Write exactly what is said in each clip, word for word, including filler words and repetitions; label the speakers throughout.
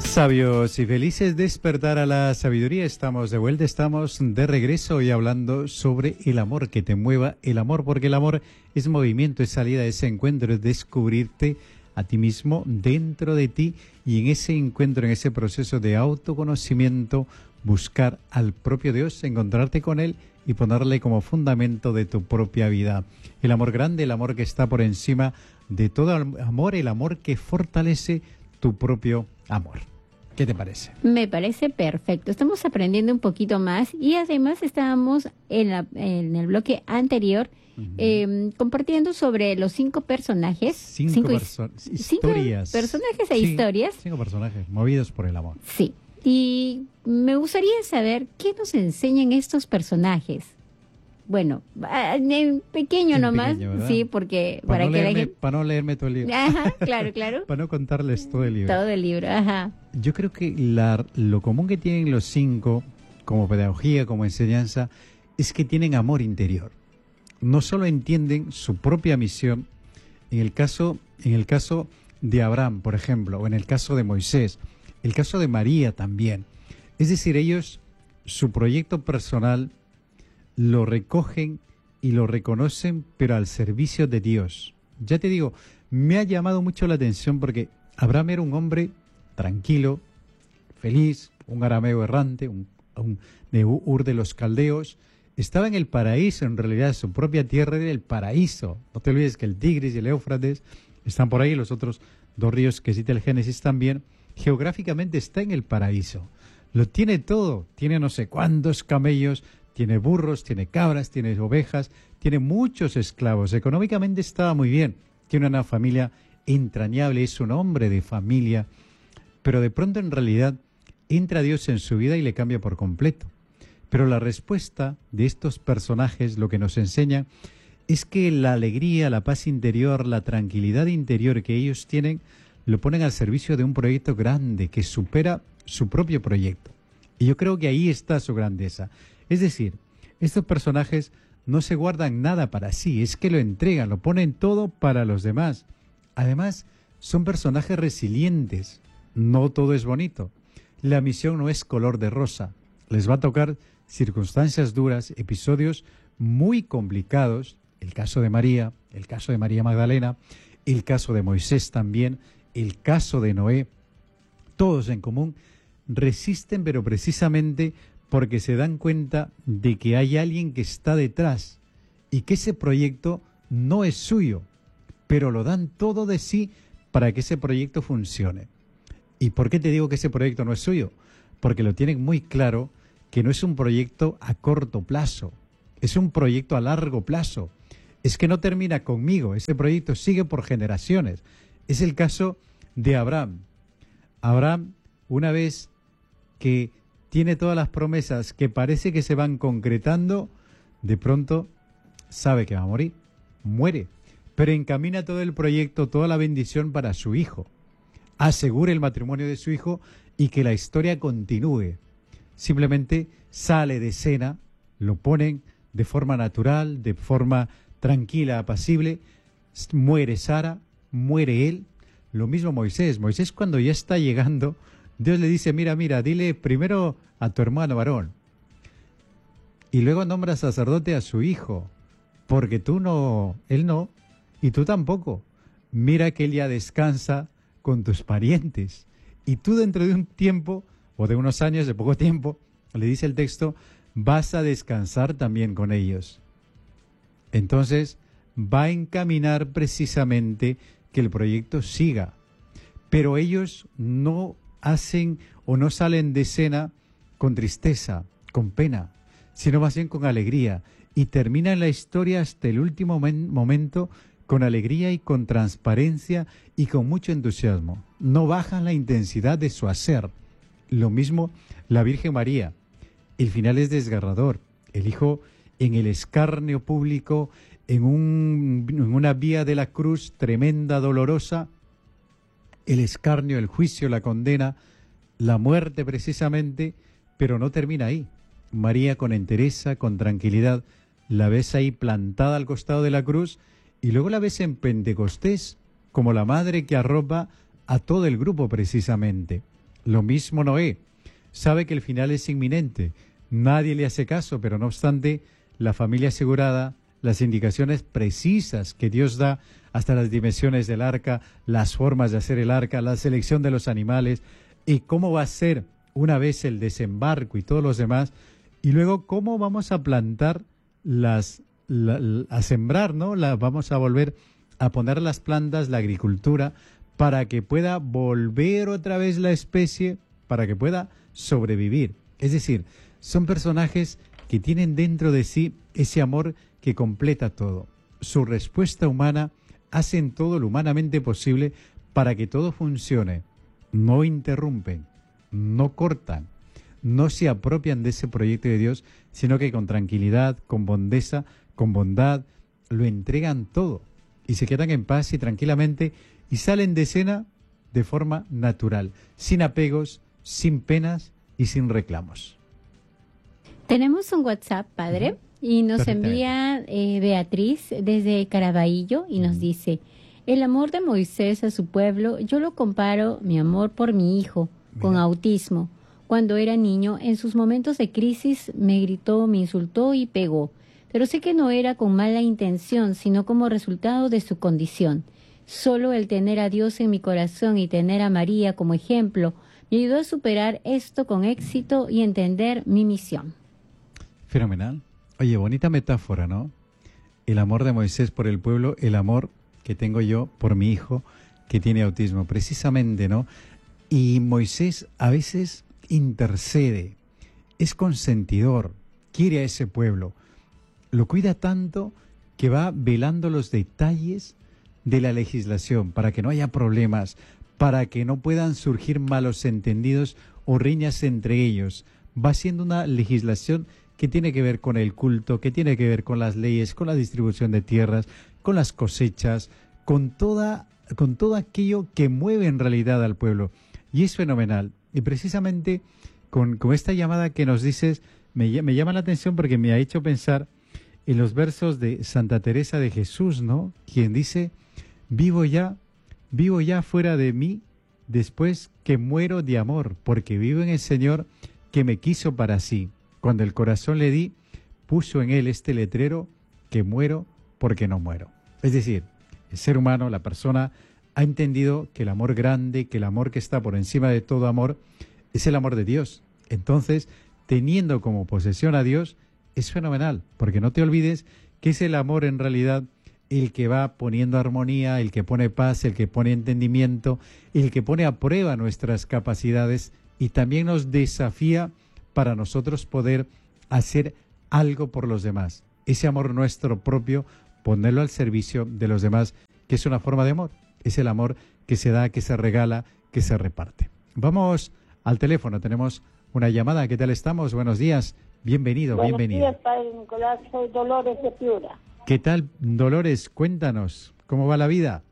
Speaker 1: Sabios y felices, despertar a la sabiduría. Estamos de vuelta, estamos de regreso hoy hablando sobre el amor, que te mueva el amor, porque el amor es movimiento, es salida, ese encuentro, es descubrirte a ti mismo dentro de ti, y en ese encuentro, en ese proceso de autoconocimiento, buscar al propio Dios, encontrarte con Él y ponerle como fundamento de tu propia vida. El amor grande, el amor que está por encima de todo amor, el amor que fortalece tu propio amor. ¿Qué te parece?
Speaker 2: Me parece perfecto. Estamos aprendiendo un poquito más y además estábamos en, la, en el bloque anterior uh-huh. eh, compartiendo sobre los cinco personajes.
Speaker 1: Cinco, cinco perso historias.
Speaker 2: Cinco personajes e sí, historias.
Speaker 1: Cinco personajes movidos por el amor.
Speaker 2: Sí. Y me gustaría saber qué nos enseñan estos personajes. Bueno, en pequeño en nomás, pequeño, sí, porque
Speaker 1: para,
Speaker 2: para
Speaker 1: no
Speaker 2: que
Speaker 1: leerme,
Speaker 2: la gente...
Speaker 1: para no leerme todo el libro.
Speaker 2: Ajá, claro, claro.
Speaker 1: Para no contarles todo el libro.
Speaker 2: Todo el libro, ajá.
Speaker 1: Yo creo que la, lo común que tienen los cinco, como pedagogía, como enseñanza, es que tienen amor interior. No solo entienden su propia misión, en el caso, en el caso de Abraham, por ejemplo, o en el caso de Moisés, el caso de María también. Es decir, ellos, su proyecto personal, lo recogen y lo reconocen, pero al servicio de Dios. Ya te digo, me ha llamado mucho la atención porque Abraham era un hombre tranquilo, feliz, un arameo errante, un, un de Ur de los Caldeos. Estaba en el paraíso, en realidad su propia tierra era el paraíso. No te olvides que el Tigris y el Éufrates están por ahí, los otros dos ríos que cita el Génesis también. Geográficamente está en el paraíso. Lo tiene todo, tiene no sé cuántos camellos, tiene burros, tiene cabras, tiene ovejas, tiene muchos esclavos. Económicamente estaba muy bien. Tiene una familia entrañable, es un hombre de familia. Pero de pronto, en realidad, entra Dios en su vida y le cambia por completo. Pero la respuesta de estos personajes, lo que nos enseña, es que la alegría, la paz interior, la tranquilidad interior que ellos tienen, lo ponen al servicio de un proyecto grande que supera su propio proyecto. Y yo creo que ahí está su grandeza. Es decir, estos personajes no se guardan nada para sí, es que lo entregan, lo ponen todo para los demás. Además, son personajes resilientes. No todo es bonito. La misión no es color de rosa. Les va a tocar circunstancias duras, episodios muy complicados. El caso de María, el caso de María Magdalena, el caso de Moisés también, el caso de Noé. Todos en común resisten, pero precisamente porque se dan cuenta de que hay alguien que está detrás y que ese proyecto no es suyo, pero lo dan todo de sí para que ese proyecto funcione. ¿Y por qué te digo que ese proyecto no es suyo? Porque lo tienen muy claro que no es un proyecto a corto plazo, es un proyecto a largo plazo. Es que no termina conmigo, ese proyecto sigue por generaciones. Es el caso de Abraham. Abraham, una vez que tiene todas las promesas que parece que se van concretando, de pronto sabe que va a morir, muere, pero encamina todo el proyecto, toda la bendición para su hijo, asegura el matrimonio de su hijo y que la historia continúe. Simplemente sale de escena, lo ponen de forma natural, de forma tranquila, apacible, muere Sara, muere él, lo mismo Moisés. Moisés, cuando ya está llegando, Dios le dice, mira, mira, dile primero a tu hermano varón y luego nombra sacerdote a su hijo, porque tú no, él no, y tú tampoco. Mira que él ya descansa con tus parientes y tú dentro de un tiempo, o de unos años, de poco tiempo, le dice el texto, vas a descansar también con ellos. Entonces va a encaminar precisamente que el proyecto siga, pero ellos no hacen o no salen de escena con tristeza, con pena, sino más bien con alegría, y terminan la historia hasta el último momento con alegría y con transparencia y con mucho entusiasmo. No bajan la intensidad de su hacer. Lo mismo la Virgen María. El final es desgarrador. El hijo en el escarnio público, en, un, en una vía de la cruz tremenda, dolorosa, el escarnio, el juicio, la condena, la muerte precisamente, pero no termina ahí. María, con entereza, con tranquilidad, la ves ahí plantada al costado de la cruz y luego la ves en Pentecostés como la madre que arropa a todo el grupo precisamente. Lo mismo Noé. Sabe que el final es inminente. Nadie le hace caso, pero no obstante, la familia asegurada, las indicaciones precisas que Dios da, hasta las dimensiones del arca, las formas de hacer el arca, la selección de los animales, y cómo va a ser una vez el desembarco y todos los demás, y luego cómo vamos a plantar las, la, la, a sembrar, ¿no? La, vamos a volver a poner las plantas, la agricultura, para que pueda volver otra vez la especie, para que pueda sobrevivir. Es decir, son personajes que tienen dentro de sí ese amor que completa todo. Su respuesta humana hacen todo lo humanamente posible para que todo funcione. No interrumpen, no cortan, no se apropian de ese proyecto de Dios, sino que con tranquilidad, con bondeza, con bondad, lo entregan todo y se quedan en paz y tranquilamente y salen de escena de forma natural, sin apegos, sin penas y sin reclamos.
Speaker 2: Tenemos un WhatsApp, padre, uh-huh. y nos envía eh, Beatriz desde Caraballo y nos uh-huh. dice: el amor de Moisés a su pueblo, yo lo comparo, mi amor por mi hijo, Mira. con autismo. Cuando era niño, en sus momentos de crisis, me gritó, me insultó y pegó. Pero sé que no era con mala intención, sino como resultado de su condición. Solo el tener a Dios en mi corazón y tener a María como ejemplo me ayudó a superar esto con éxito y entender mi misión.
Speaker 1: Fenomenal. Oye, bonita metáfora, ¿no? El amor de Moisés por el pueblo, el amor que tengo yo por mi hijo que tiene autismo, precisamente, ¿no? Y Moisés a veces intercede, es consentidor, quiere a ese pueblo, lo cuida tanto que va velando los detalles de la legislación para que no haya problemas, para que no puedan surgir malos entendidos o riñas entre ellos. Va siendo una legislación que tiene que ver con el culto, que tiene que ver con las leyes, con la distribución de tierras, con las cosechas, con toda, con todo aquello que mueve en realidad al pueblo. Y es fenomenal. Y precisamente con, con esta llamada que nos dices, me, me llama la atención porque me ha hecho pensar en los versos de Santa Teresa de Jesús, ¿no? Quien dice: vivo ya, vivo ya fuera de mí, después que muero de amor, porque vivo en el Señor que me quiso para sí. Cuando el corazón le di, puso en él este letrero: que muero porque no muero. Es decir, el ser humano, la persona, ha entendido que el amor grande, que el amor que está por encima de todo amor, es el amor de Dios. Entonces, teniendo como posesión a Dios, es fenomenal, porque no te olvides que es el amor en realidad el que va poniendo armonía, el que pone paz, el que pone entendimiento, el que pone a prueba nuestras capacidades y también nos desafía para nosotros poder hacer algo por los demás. Ese amor nuestro propio, ponerlo al servicio de los demás, que es una forma de amor. Es el amor que se da, que se regala, que se reparte. Vamos al teléfono, tenemos una llamada. ¿Qué tal estamos? Buenos días, bienvenido,
Speaker 3: Buenos
Speaker 1: bienvenido.
Speaker 3: Buenos días, padre Nicolás, soy Dolores de Piura.
Speaker 1: ¿Qué tal, Dolores? Cuéntanos, ¿cómo va la vida?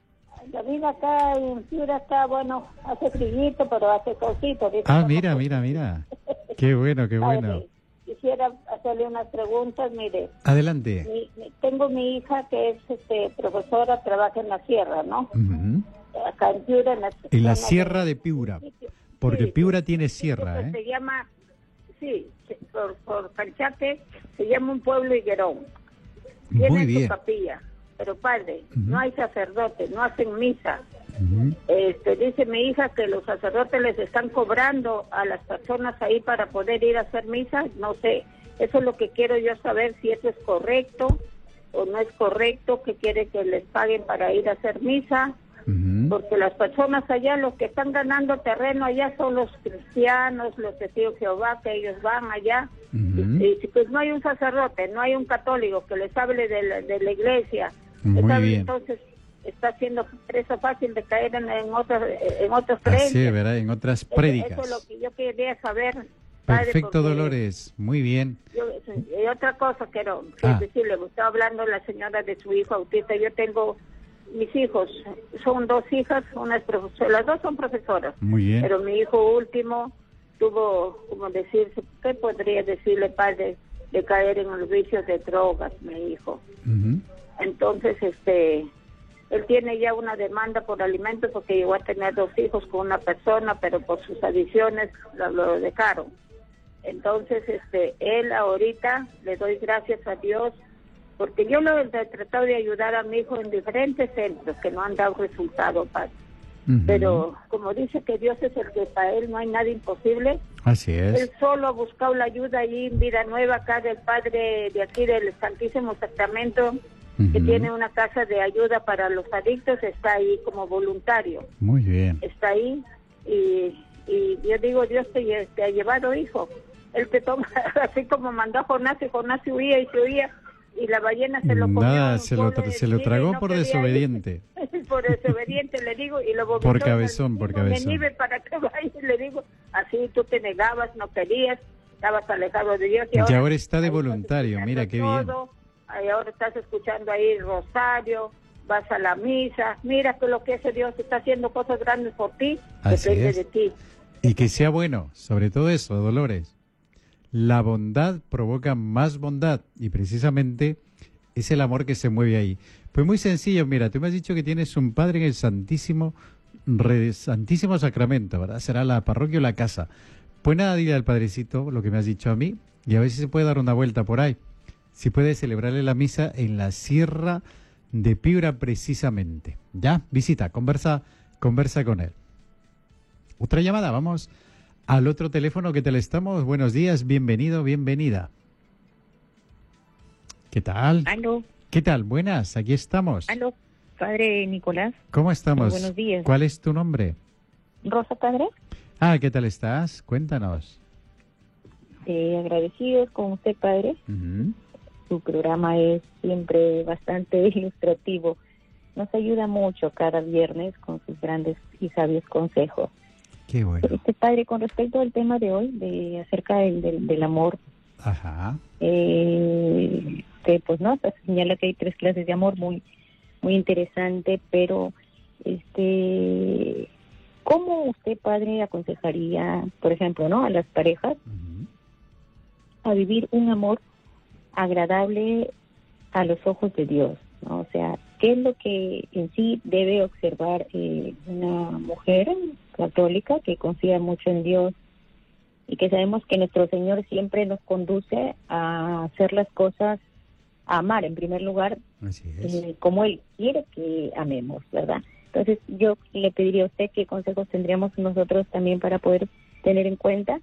Speaker 3: La vida acá en Piura está, bueno, hace frillito, pero hace cosito.
Speaker 1: Ah, mira, mira, mira. Qué bueno, qué bueno.
Speaker 3: Padre, quisiera hacerle unas preguntas, mire.
Speaker 1: Adelante.
Speaker 3: Mi, mi, tengo mi hija que es este, profesora, trabaja en la sierra, ¿no?
Speaker 1: Uh-huh.
Speaker 3: Acá en Piura. En la,
Speaker 1: en la sierra de, de Piura, porque sí, Piura tiene sierra, ¿eh?
Speaker 3: Se llama, sí, por, por Canchate, se llama un pueblo higuerón. Tiene
Speaker 1: Muy bien.
Speaker 3: su capilla, pero padre, uh-huh. no hay sacerdotes, no hacen misa.
Speaker 1: Uh-huh.
Speaker 3: Este, dice mi hija que los sacerdotes les están cobrando a las personas ahí para poder ir a hacer misa. No sé, eso es lo que quiero yo saber, si eso es correcto o no es correcto, que quiere que les paguen para ir a hacer misa.
Speaker 1: Uh-huh.
Speaker 3: Porque las personas allá, los que están ganando terreno allá son los cristianos, los testigos de Jehová, que ellos van allá. Uh-huh. y, y pues no hay un sacerdote, no hay un católico que les hable de la, de la iglesia.
Speaker 1: Muy
Speaker 3: hable,
Speaker 1: bien.
Speaker 3: Entonces está siendo presa fácil de caer en, en otras en otras creencias.
Speaker 1: Así, ¿verdad? En otras prédicas.
Speaker 3: Eso, eso es lo que yo quería saber. Padre,
Speaker 1: perfecto, Dolores, muy bien.
Speaker 3: Yo, y otra cosa quiero ah. decirle, estaba hablando la señora de su hijo autista. Yo tengo mis hijos, son dos hijas, una es profesora, las dos son profesoras.
Speaker 1: Muy bien.
Speaker 3: Pero mi hijo último tuvo, como decir, ¿qué podría decirle, padre, de caer en los vicios de drogas, mi hijo?
Speaker 1: Uh-huh.
Speaker 3: Entonces, este, Él tiene ya una demanda por alimentos porque llegó a tener dos hijos con una persona, pero por sus adicciones lo, lo dejaron. Entonces, este, él ahorita, le doy gracias a Dios, porque yo lo he tratado de ayudar a mi hijo en diferentes centros que no han dado resultado, padre. Uh-huh. Pero como dice que Dios es el que para él no hay nada imposible.
Speaker 1: Así es.
Speaker 3: Él solo ha buscado la ayuda allí en Vida Nueva, acá del padre de aquí del Santísimo Sacramento, uh-huh. que tiene una casa de ayuda para los adictos, está ahí como voluntario.
Speaker 1: Muy bien.
Speaker 3: Está ahí y, y yo digo, Dios te, te ha llevado, hijo. Él te toma, así como mandó a Jonás, y Jonás se huía y se huía, y la ballena se lo comió.
Speaker 1: Nada, se lo, tra se lo tragó no por desobediente.
Speaker 3: Por desobediente, le digo, y lo vomitó.
Speaker 1: Por cabezón, por cabezón.
Speaker 3: Para que vaya, le digo, así tú te negabas, no querías, estabas alejado de Dios.
Speaker 1: Y ahora, y ahora está de voluntario, mira qué bien.
Speaker 3: Todo, y ahora estás escuchando ahí Rosario, vas a la misa, mira que lo que ese Dios está haciendo cosas grandes por ti,
Speaker 1: así
Speaker 3: depende
Speaker 1: es.
Speaker 3: de ti.
Speaker 1: Y que sea bueno, sobre todo eso, Dolores. La bondad provoca más bondad y precisamente es el amor que se mueve ahí. Pues muy sencillo, mira, tú me has dicho que tienes un padre en el Santísimo, Re, Santísimo Sacramento, ¿verdad? Será la parroquia o la casa. Pues nada, dile al padrecito lo que me has dicho a mí y a ver si se puede dar una vuelta por ahí. Si puede celebrarle la misa en la Sierra de Piura precisamente. Ya, visita, conversa, conversa con él. Otra llamada, vamos al otro teléfono. ¿Qué tal estamos? Buenos días, bienvenido, bienvenida. ¿Qué tal?
Speaker 4: Aló.
Speaker 1: ¿Qué tal? Buenas, aquí estamos.
Speaker 4: Aló, padre Nicolás.
Speaker 1: ¿Cómo estamos?
Speaker 4: Muy buenos días.
Speaker 1: ¿Cuál es tu nombre?
Speaker 4: Rosa, padre.
Speaker 1: Ah, ¿qué tal estás? Cuéntanos.
Speaker 4: Eh, agradecidos con usted, padre.
Speaker 1: Uh-huh.
Speaker 4: Su programa es siempre bastante ilustrativo. Nos ayuda mucho cada viernes con sus grandes y sabios consejos.
Speaker 1: Qué bueno.
Speaker 4: Este padre, con respecto al tema de hoy, de acerca del, del, del amor,
Speaker 1: ajá,
Speaker 4: eh, que pues no, se señala que hay tres clases de amor, muy, muy interesante, pero este, ¿cómo usted, padre, aconsejaría, por ejemplo, no, a las parejas uh-huh. a vivir un amor agradable a los ojos de Dios, ¿no? O sea, ¿qué es lo que en sí debe observar eh, una mujer católica que confía mucho en Dios y que sabemos que nuestro Señor siempre nos conduce a hacer las cosas, a amar en primer lugar,
Speaker 1: así es.
Speaker 4: Eh, como Él quiere que amemos, ¿verdad? Entonces yo le pediría a usted qué consejos tendríamos nosotros también para poder tener en cuenta,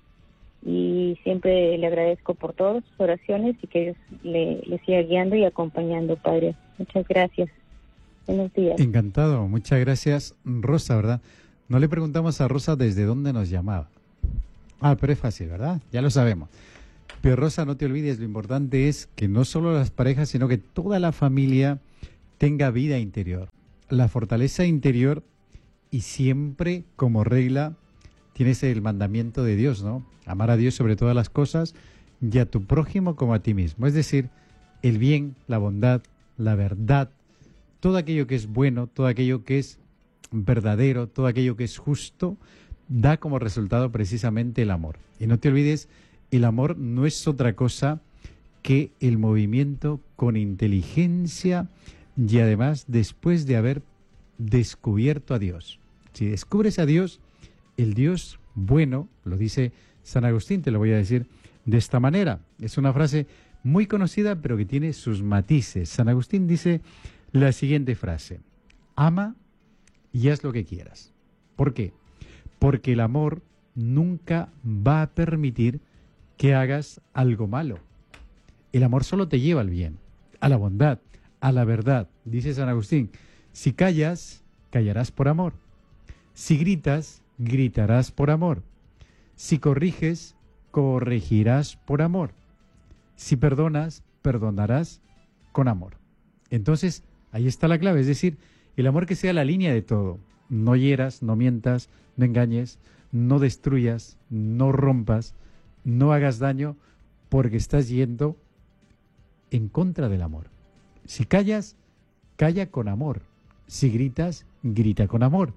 Speaker 4: y siempre le agradezco por todas sus oraciones y que Dios le, le siga guiando y acompañando, padre. Muchas gracias. Buenos días.
Speaker 1: Encantado, muchas gracias, Rosa, ¿verdad? No le preguntamos a Rosa desde dónde nos llamaba. Ah, pero es fácil, ¿verdad? Ya lo sabemos. Pero Rosa, no te olvides, lo importante es que no solo las parejas, sino que toda la familia tenga vida interior. La fortaleza interior, y siempre como regla tienes el mandamiento de Dios, ¿no? Amar a Dios sobre todas las cosas y a tu prójimo como a ti mismo. Es decir, el bien, la bondad, la verdad, todo aquello que es bueno, todo aquello que es verdadero, todo aquello que es justo, da como resultado precisamente el amor. Y no te olvides, el amor no es otra cosa que el movimiento con inteligencia y además después de haber descubierto a Dios. Si descubres a Dios, el Dios bueno, lo dice San Agustín, te lo voy a decir de esta manera. Es una frase muy conocida, pero que tiene sus matices. San Agustín dice la siguiente frase: ama y haz lo que quieras. ¿Por qué? Porque el amor nunca va a permitir que hagas algo malo. El amor solo te lleva al bien, a la bondad, a la verdad. Dice San Agustín, si callas, callarás por amor. Si gritas, gritarás por amor. Si corriges, corregirás por amor. Si perdonas, perdonarás con amor. Entonces, ahí está la clave, es decir, el amor que sea la línea de todo. No hieras, no mientas, no engañes, no destruyas, no rompas, no hagas daño, porque estás yendo en contra del amor. Si callas, calla con amor. Si gritas, grita con amor.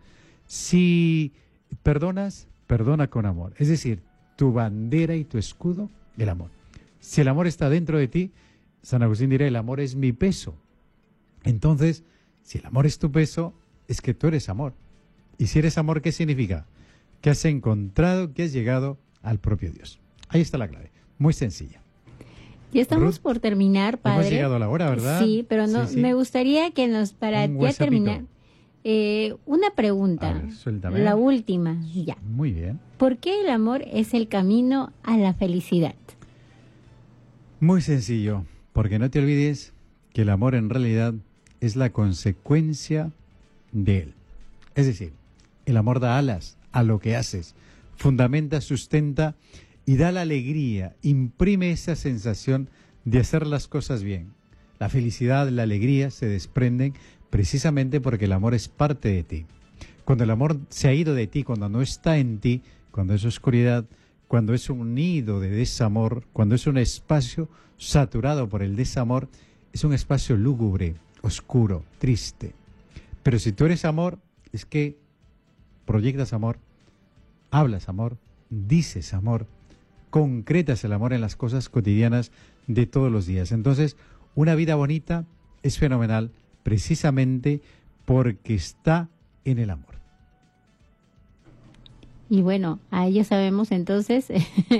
Speaker 1: Si perdonas, perdona con amor. Es decir, tu bandera y tu escudo, el amor. Si el amor está dentro de ti, San Agustín dirá, el amor es mi peso. Entonces, Si el amor es tu peso, es que tú eres amor. Y si eres amor, ¿qué significa? Que has encontrado, que has llegado al propio Dios. Ahí está la clave, muy sencilla.
Speaker 2: Ya estamos
Speaker 1: Ruth,
Speaker 2: por terminar, padre.
Speaker 1: Hemos llegado a la hora, ¿verdad?
Speaker 2: Sí, pero no,
Speaker 1: Sí, sí.
Speaker 2: me gustaría que nos, para
Speaker 1: Un
Speaker 2: ya
Speaker 1: WhatsAppito.
Speaker 2: terminar, eh, una pregunta,
Speaker 1: A ver, suéltame.
Speaker 2: la última, ya.
Speaker 1: Muy bien.
Speaker 2: ¿Por qué el amor es el camino a la felicidad?
Speaker 1: Muy sencillo, porque no te olvides que el amor en realidad es la consecuencia de él. Es decir, el amor da alas a lo que haces, fundamenta, sustenta y da la alegría, imprime esa sensación de hacer las cosas bien. La felicidad, la alegría se desprenden precisamente porque el amor es parte de ti. Cuando el amor se ha ido de ti, cuando no está en ti, cuando es oscuridad, cuando es un nido de desamor, cuando es un espacio saturado por el desamor, es un espacio lúgubre, oscuro, triste. Pero si tú eres amor, es que proyectas amor, hablas amor, dices amor, concretas el amor en las cosas cotidianas de todos los días. Entonces, una vida bonita es fenomenal precisamente porque está en el amor.
Speaker 2: Y bueno, ahí ya sabemos entonces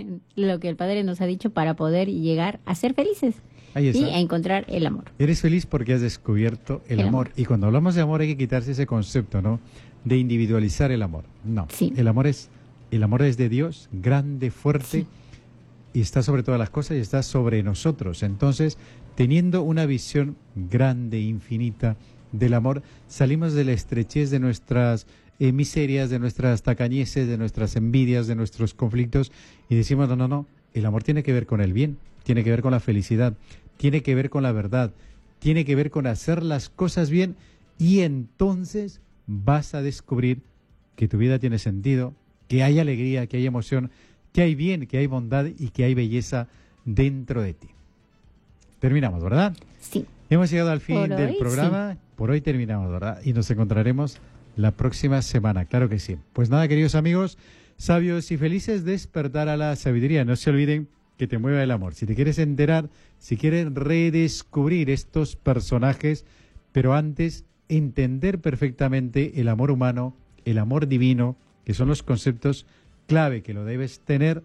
Speaker 2: lo que el Padre nos ha dicho para poder llegar a ser felices
Speaker 1: Ahí está.
Speaker 2: y a encontrar el amor.
Speaker 1: Eres feliz porque has descubierto el,
Speaker 2: El
Speaker 1: amor.
Speaker 2: amor.
Speaker 1: Y cuando hablamos de amor hay que quitarse ese concepto, ¿no? De individualizar el amor. No,
Speaker 2: Sí.
Speaker 1: el amor es el amor es de Dios, grande, fuerte,
Speaker 2: Sí.
Speaker 1: y está sobre todas las cosas y está sobre nosotros. Entonces, teniendo una visión grande, infinita del amor, salimos de la estrechez de nuestras eh, miserias, de nuestras tacañeces, de nuestras envidias, de nuestros conflictos, y decimos, no, no, no, el amor tiene que ver con el bien, tiene que ver con la felicidad, tiene que ver con la verdad, tiene que ver con hacer las cosas bien, y entonces vas a descubrir que tu vida tiene sentido, que hay alegría, que hay emoción, que hay bien, que hay bondad y que hay belleza dentro de ti. Terminamos, ¿verdad?
Speaker 2: Sí.
Speaker 1: Hemos llegado al fin
Speaker 2: Por
Speaker 1: del
Speaker 2: hoy,
Speaker 1: programa.
Speaker 2: sí.
Speaker 1: Por hoy terminamos, ¿verdad? Y nos encontraremos la próxima semana, claro que sí. Pues nada, queridos amigos, sabios y felices, despertar a la sabiduría. No se olviden que te mueva el amor. Si te quieres enterar, si quieres redescubrir estos personajes, pero antes entender perfectamente el amor humano, el amor divino, que son los conceptos clave que lo debes tener,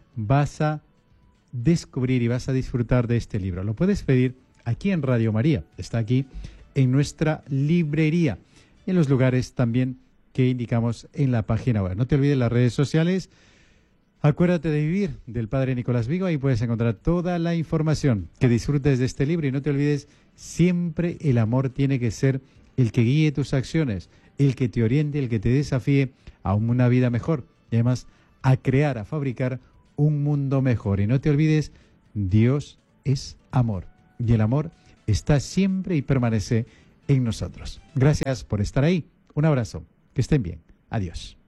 Speaker 1: vas a descubrir y vas a disfrutar de este libro. Lo puedes pedir aquí en Radio María, está aquí en nuestra librería, en los lugares también que indicamos en la página web. No te olvides las redes sociales. Acuérdate de vivir del Padre Nicolás Vigo, ahí puedes encontrar toda la información. Que disfrutes de este libro y no te olvides, siempre el amor tiene que ser el que guíe tus acciones, el que te oriente, el que te desafíe a una vida mejor y además a crear, a fabricar un mundo mejor. Y no te olvides, Dios es amor y el amor está siempre y permanece en nosotros. Gracias por estar ahí. Un abrazo. Que estén bien. Adiós.